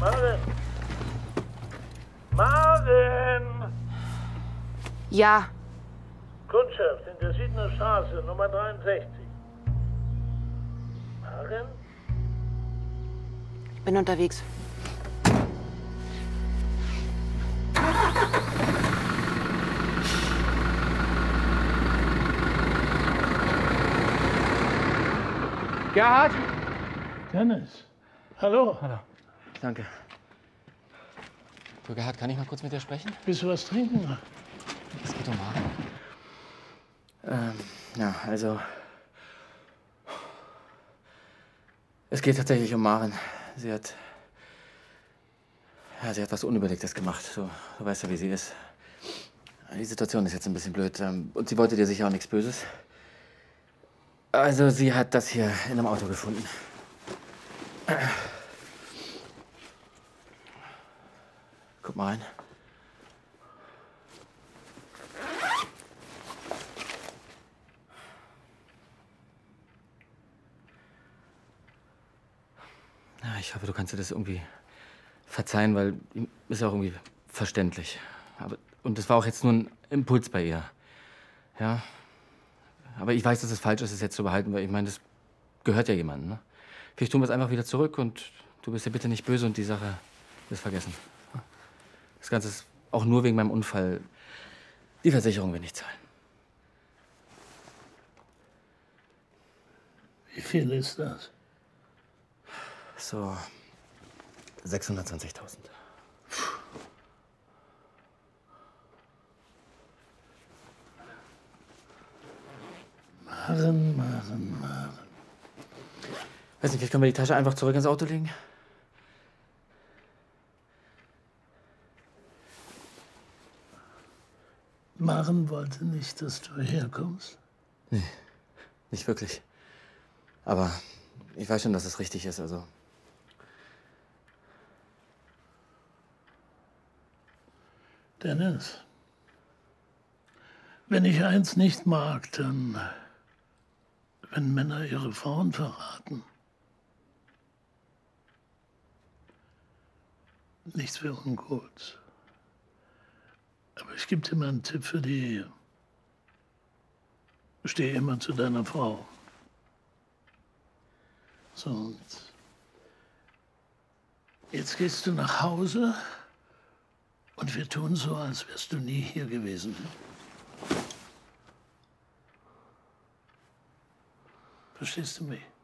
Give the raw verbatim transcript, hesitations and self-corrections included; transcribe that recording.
Marvin! Marvin! Ja. Kundschaft in der Siedener Straße, Nummer dreiundsechzig. Marvin? Ich bin unterwegs. Gerhard? Dennis. Hallo. Hallo. Danke. Du, Gerhard, kann ich mal kurz mit dir sprechen? Willst du was trinken? Es geht um Maren. Ähm, ja, also... Es geht tatsächlich um Maren. Sie hat... Ja, sie hat was Unüberlegtes gemacht. Du, du weißt ja, wie sie ist. Die Situation ist jetzt ein bisschen blöd. ähm, Und sie wollte dir sicher auch nichts Böses. Also, sie hat das hier in einem Auto gefunden. Guck mal rein. Ja, ich hoffe, du kannst dir das irgendwie verzeihen, weil ist auch irgendwie verständlich. Aber, und das war auch jetzt nur ein Impuls bei ihr. Ja. Aber ich weiß, dass es falsch ist, es jetzt zu behalten, weil ich meine, das gehört ja jemandem. Ne? Vielleicht tun wir es einfach wieder zurück und du bist ja bitte nicht böse und die Sache ist vergessen. Das Ganze ist auch nur wegen meinem Unfall. Die Versicherung will nicht zahlen. Wie viel ist das? So sechshundertzwanzigtausend. Maren, Maren, Maren. Weiß nicht, vielleicht können wir die Tasche einfach zurück ins Auto legen? Maren wollte nicht, dass du herkommst. Nee, nicht wirklich. Aber ich weiß schon, dass es richtig ist, also. Dennis, wenn ich eins nicht mag, dann, wenn Männer ihre Frauen verraten. Nichts wäre ungut. Aber ich gebe dir mal einen Tipp für die Ehe. Steh immer zu deiner Frau. So, und jetzt gehst du nach Hause und wir tun so, als wärst du nie hier gewesen. Verstehst du mich?